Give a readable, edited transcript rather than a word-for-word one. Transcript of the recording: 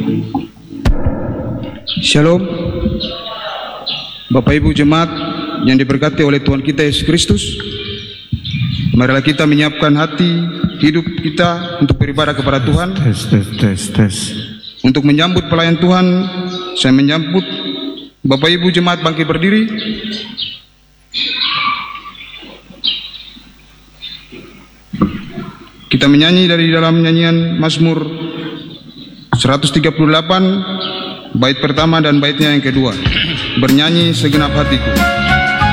Shalom. Bapak Ibu jemaat yang diberkati oleh Tuhan kita Yesus Kristus, marilah kita menyiapkan hati, hidup kita untuk beribadah kepada Tuhan. Untuk menyambut pelayan Tuhan, saya menyambut Bapak Ibu jemaat bangkit berdiri. Kita menyanyi dari dalam nyanyian Mazmur 138, bait pertama dan baitnya yang kedua. Bernyanyi segenap hatiku.